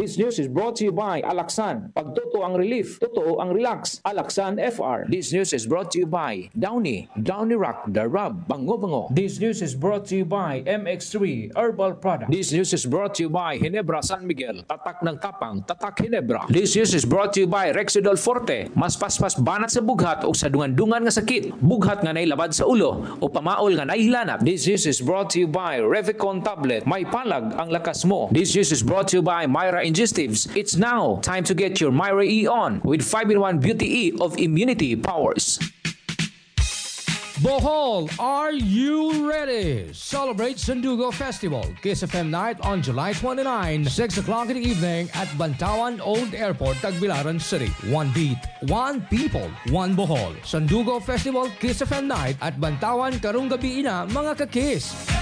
This news is brought to you by Alaxan. Pag totoo ang relief, totoo ang relax. Alaxan FR. This news is brought to you by Downy Rock, The Rub, Bango. This news is brought to you by MX3 Herbal Product. This news is brought to you by Ginebra San Miguel. Tatak ng tapang, tatak Ginebra. This news is brought to you by Rexidol Forte. Mas paspas banat sa bughat o sa dungan-dungan nga sakit. Bughat nga nailabad sa ulo o pamaol nga naihilanap. This news is brought to you by Revicon Tablet. May palag ang lakas mo. This news is brought to you by Myra Ingestives. It's now time to get your Myra E on with 5-in-1 Beauty E of immunity powers. Bohol, are you ready? Celebrate Sandugo Festival, Kiss FM Night on July 29, 6 o'clock in the evening at Bantawan Old Airport, Tagbilaran City. One beat, one people, one Bohol. Sandugo Festival, Kiss FM Night at Bantawan Karong Gabi Ina, mga ka-kiss.